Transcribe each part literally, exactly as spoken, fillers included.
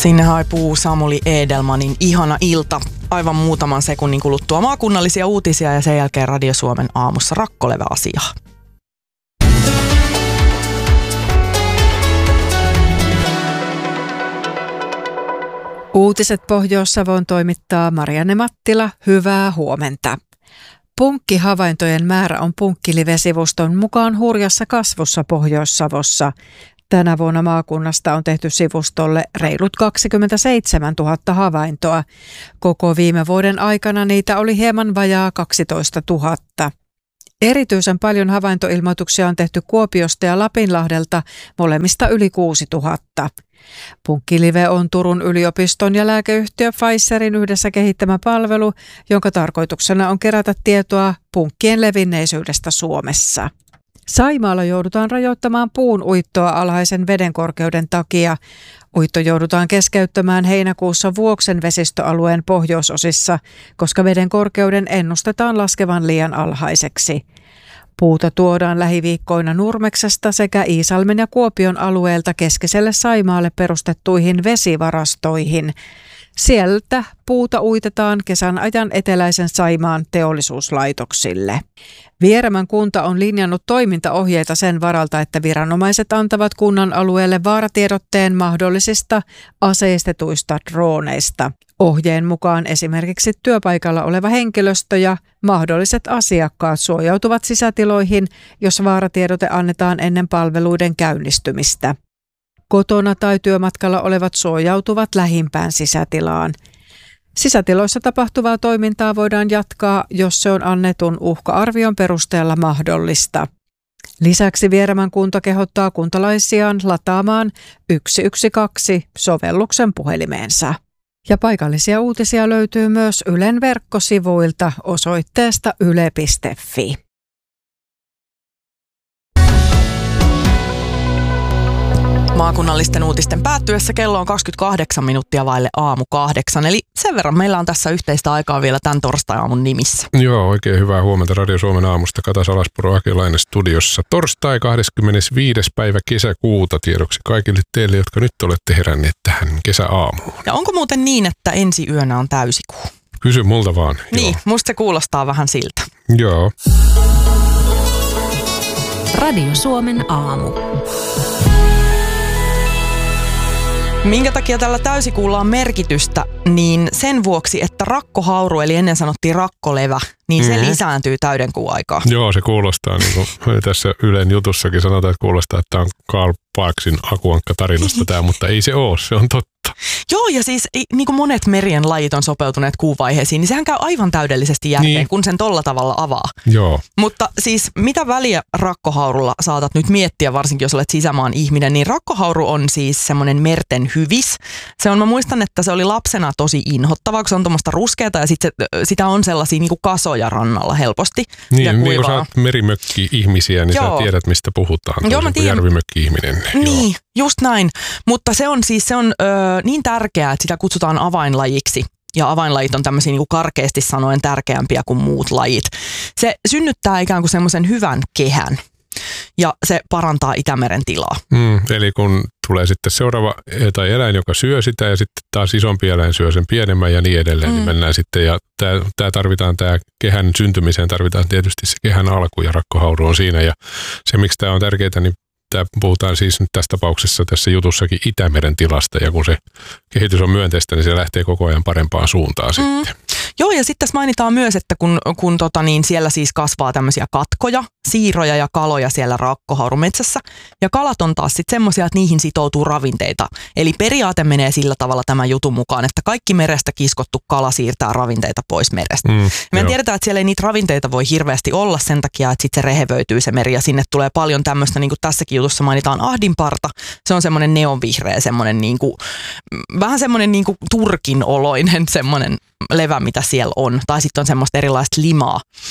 Sinne haipuu Samuli Edelmanin ihana ilta. Aivan muutaman sekunnin kuluttua maakunnallisia uutisia ja sen jälkeen Radio Suomen aamussa Rakkolevä asiaa. Uutiset Pohjois-Savon toimittaa Marianne Mattila. Hyvää huomenta. Punkkihavaintojen määrä on Punkkilive-sivuston mukaan hurjassa kasvussa Pohjois-Savossa. Tänä vuonna maakunnasta on tehty sivustolle reilut kaksikymmentäseitsemäntuhatta havaintoa. Koko viime vuoden aikana niitä oli hieman vajaa kaksitoistatuhatta. Erityisen paljon havaintoilmoituksia on tehty Kuopiosta ja Lapinlahdelta, molemmista yli kuusituhatta. Punkkilive on Turun yliopiston ja lääkeyhtiö Pfizerin yhdessä kehittämä palvelu, jonka tarkoituksena on kerätä tietoa punkkien levinneisyydestä Suomessa. Saimaalla joudutaan rajoittamaan puun uittoa alhaisen vedenkorkeuden takia. Uitto joudutaan keskeyttämään heinäkuussa Vuoksen vesistöalueen pohjoisosissa, koska veden korkeuden ennustetaan laskevan liian alhaiseksi. Puuta tuodaan lähiviikkoina Nurmeksesta sekä Iisalmen ja Kuopion alueelta keskiselle Saimaalle perustettuihin vesivarastoihin. Sieltä puuta uitetaan kesän ajan eteläisen Saimaan teollisuuslaitoksille. Vieremän kunta on linjannut toimintaohjeita sen varalta, että viranomaiset antavat kunnan alueelle vaaratiedotteen mahdollisista aseistetuista drooneista. Ohjeen mukaan esimerkiksi työpaikalla oleva henkilöstö ja mahdolliset asiakkaat suojautuvat sisätiloihin, jos vaaratiedote annetaan ennen palveluiden käynnistymistä. Kotona tai työmatkalla olevat suojautuvat lähimpään sisätilaan. Sisätiloissa tapahtuvaa toimintaa voidaan jatkaa, jos se on annetun uhka-arvion perusteella mahdollista. Lisäksi Vieremän kunta kehottaa kuntalaisiaan lataamaan yksi yksi kaksi sovelluksen puhelimeensa. Ja paikallisia uutisia löytyy myös Ylen verkkosivuilta osoitteesta yle piste fi. Maakunnallisten uutisten päättyessä kello on kaksikymmentäkahdeksan minuuttia vaille aamu kahdeksan, eli sen verran meillä on tässä yhteistä aikaa vielä tämän torstai-aamun nimissä. Joo, oikein hyvää huomenta Radio Suomen aamusta. Kata Salaspuro, Akelainen studiossa. Torstai kahdeskymmenesviides päivä kesäkuuta tiedoksi kaikille teille, jotka nyt olette heränneet tähän kesäaamuun. Ja onko muuten niin, että ensi yönä on täysikuu? Kysy multa vaan. Niin, joo. Musta se kuulostaa vähän siltä. Joo. Radio Suomen aamu. Minkä takia tällä täysikuulla on merkitystä, niin sen vuoksi, että rakkohauru, eli ennen sanottiin rakkolevä, niin se mm-hmm. lisääntyy täydenkuun aikaa. Joo, se kuulostaa, niin kuin tässä Ylen jutussakin sanotaan, että kuulostaa, että tämä on Karl Parksin Akuankka-tarinasta tämä, mutta ei se ole, se on totta. Joo, ja siis niin kuin monet merien lajit on sopeutuneet kuuvaiheisiin, niin sehän käy aivan täydellisesti järkeen, niin. kun sen tolla tavalla avaa. Joo. Mutta siis mitä väliä rakkohaurulla saatat nyt miettiä, varsinkin jos olet sisämaan ihminen, niin rakkohauru on siis semmoinen merten hyvis. Se on, mä muistan, että se oli lapsena tosi inhottavaa, kun se on tuommoista ruskeata ja sit se, sitä on sellaisia niin kuin kasoja rannalla helposti. Niin, ja niin kun sä oot merimökki-ihmisiä, niin Joo. sä tiedät, mistä puhutaan. Joo, mä tiedän. Järvimökki-ihminen. Niin, Joo. just näin. Mutta se on siis se on, ö, niin tärkeää, että sitä kutsutaan avainlajiksi. Ja avainlajit on tämmöisiä niin kuin karkeasti sanoen tärkeämpiä kuin muut lajit. Se synnyttää ikään kuin semmoisen hyvän kehän ja se parantaa Itämeren tilaa. Mm, eli kun tulee sitten seuraava tai eläin, joka syö sitä ja sitten taas isompi eläin syö sen pienemmän ja niin edelleen, mm. niin mennään sitten. Ja tämä tarvitaan, tämä kehän syntymiseen tarvitaan tietysti se kehän alku ja rakkohauru on siinä. Ja se, miksi tämä on tärkeää, niin Tämä puhutaan siis nyt tässä tapauksessa tässä jutussakin Itämeren tilasta, ja kun se kehitys on myönteistä, niin se lähtee koko ajan parempaan suuntaan mm. sitten. Joo, ja sitten tässä mainitaan myös, että kun, kun tota, niin siellä siis kasvaa tämmöisiä katkoja, siiroja ja kaloja siellä rakkohaurumetsässä, ja kalat on taas sitten semmoisia, että niihin sitoutuu ravinteita. Eli periaate menee sillä tavalla tämän jutun mukaan, että kaikki merestä kiskottu kala siirtää ravinteita pois merestä. Mm, Me tiedetään, että siellä ei niitä ravinteita voi hirveästi olla sen takia, että sitten se rehevöityy se meri, ja sinne tulee paljon tämmöistä, niin kuin tässäkin jutussa mainitaan ahdinparta. Se on semmoinen neonvihreä, semmoinen niin kuin, vähän semmoinen niin kuin turkin oloinen semmoinen levä, mitä siellä on. Tai sitten on semmoista erilaista limaa.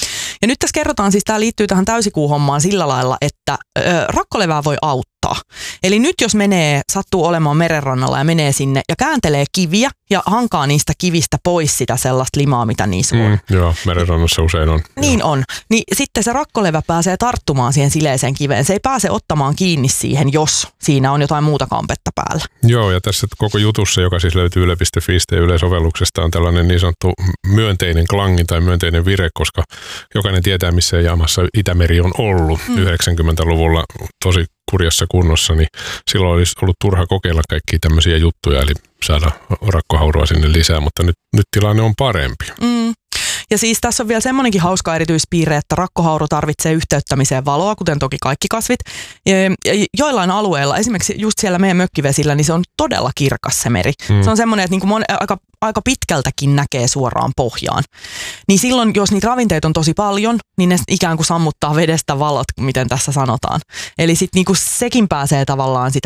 Ja nyt tässä kerrotaan, siis tämä liittyy tähän täysikuuhommaan sillä lailla, että ö, rakkolevää voi auttaa. Eli nyt jos menee, sattuu olemaan merenrannalla ja menee sinne ja kääntelee kiviä ja hankaa niistä kivistä pois sitä sellaista limaa, mitä niissä on. Mm, joo, merenrannassa usein on. Niin joo. on. Niin sitten se rakkolevä pääsee tarttumaan siihen sileeseen kiveen. Se ei pääse ottamaan kiinni siihen, jos siinä on jotain muuta kampetta päällä. Joo, ja tässä koko jutussa, joka siis löytyy yle piste fi ja Yle-sovelluksesta, on tällainen niin sanottu myönteinen klangi tai myönteinen vire, koska jokainen tietää, missä jamassa Itämeri on ollut mm. yhdeksänkymmentäluvulla tosi kurjassa kunnossa, niin silloin olisi ollut turha kokeilla kaikkia tämmöisiä juttuja, eli saada rakkohaurua sinne lisää, mutta nyt, nyt tilanne on parempi. Mm. Ja siis tässä on vielä semmoinenkin hauska erityispiirre, että rakkohauru tarvitsee yhteyttämiseen valoa, kuten toki kaikki kasvit. Ja joillain alueilla, esimerkiksi just siellä meidän mökkivesillä, niin se on todella kirkas se meri. Mm. Se on semmoinen, että niinku mon, aika, aika pitkältäkin näkee suoraan pohjaan. Niin silloin, jos niitä ravinteita on tosi paljon, niin ne ikään kuin sammuttaa vedestä valot, miten tässä sanotaan. Eli sitten niinku sekin pääsee tavallaan sitä